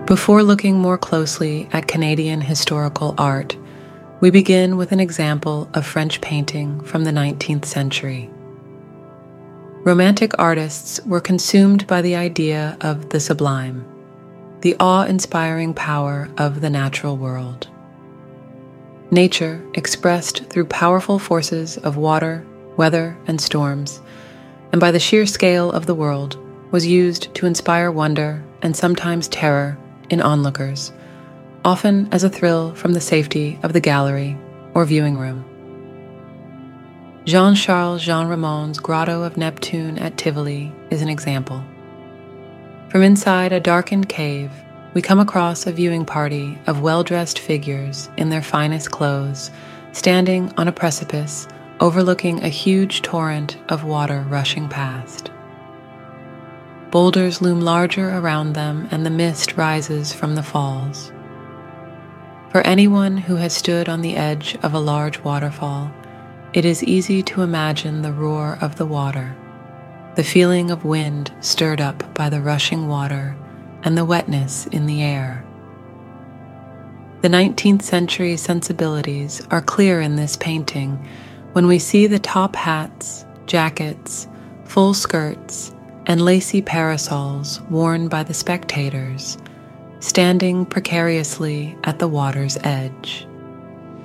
Before looking more closely at Canadian historical art, we begin with an example of French painting from the 19th century. Romantic artists were consumed by the idea of the sublime, the awe-inspiring power of the natural world. Nature, expressed through powerful forces of water, weather, and storms, and by the sheer scale of the world, was used to inspire wonder and sometimes terror in onlookers, often as a thrill from the safety of the gallery or viewing room. Jean-Charles Jean Ramon's Grotto of Neptune at Tivoli is an example. From inside a darkened cave, we come across a viewing party of well-dressed figures in their finest clothes, standing on a precipice overlooking a huge torrent of water rushing past. Boulders loom larger around them, and the mist rises from the falls. For anyone who has stood on the edge of a large waterfall, it is easy to imagine the roar of the water, the feeling of wind stirred up by the rushing water, and the wetness in the air. The 19th century sensibilities are clear in this painting when we see the top hats, jackets, full skirts, and lacy parasols worn by the spectators, standing precariously at the water's edge.